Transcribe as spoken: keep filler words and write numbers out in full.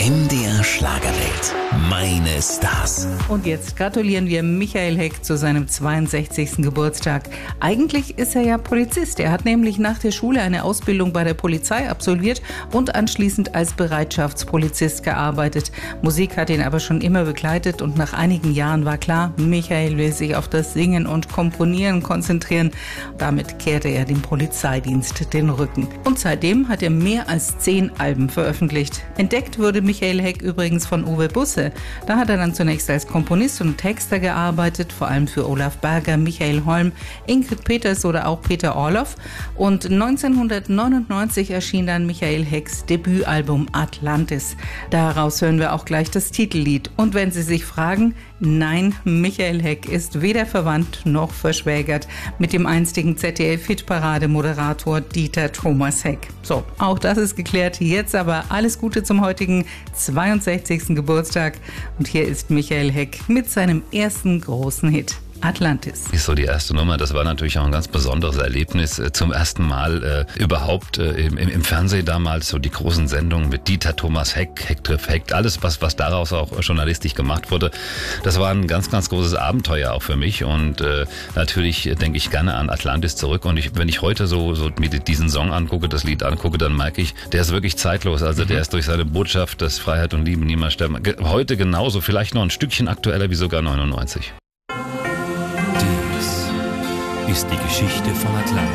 M D R Schlagerwelt. Meine Stars. Und jetzt gratulieren wir Michael Heck zu seinem zweiundsechzigsten Geburtstag. Eigentlich ist er ja Polizist. Er hat nämlich nach der Schule eine Ausbildung bei der Polizei absolviert und anschließend als Bereitschaftspolizist gearbeitet. Musik hat ihn aber schon immer begleitet und nach einigen Jahren war klar, Michael will sich auf das Singen und Komponieren konzentrieren. Damit kehrte er dem Polizeidienst den Rücken. Und seitdem hat er mehr als zehn Alben veröffentlicht. Entdeckt wurde Michael Heck übrigens von Uwe Busse. Da hat er dann zunächst als Komponist und Texter gearbeitet, vor allem für Olaf Berger, Michael Holm, Ingrid Peters oder auch Peter Orloff. Und neunzehnhundertneunundneunzig erschien dann Michael Hecks Debütalbum Atlantis. Daraus hören wir auch gleich das Titellied. Und wenn Sie sich fragen, nein, Michael Heck ist weder verwandt noch verschwägert mit dem einstigen Z D F-Hitparade-Moderator Dieter Thomas Heck. So, auch das ist geklärt. Jetzt aber alles Gute zum heutigen zweiundsechzigsten Geburtstag. Und hier ist Michael Heck mit seinem ersten großen Hit. Atlantis. Ist so die erste Nummer. Das war natürlich auch ein ganz besonderes Erlebnis. Zum ersten Mal äh, überhaupt äh, im, im Fernsehen damals, so die großen Sendungen mit Dieter Thomas Heck, Heck trifft Heck, alles, was, was daraus auch journalistisch gemacht wurde. Das war ein ganz, ganz großes Abenteuer auch für mich und äh, natürlich denke ich gerne an Atlantis zurück und ich, wenn ich heute so, so mir diesen Song angucke, das Lied angucke, dann merke ich, der ist wirklich zeitlos. Also mhm. der ist durch seine Botschaft, dass Freiheit und Liebe niemals sterben, heute genauso, vielleicht noch ein Stückchen aktueller wie sogar neunundneunzig. Ist die Geschichte von Atlantis.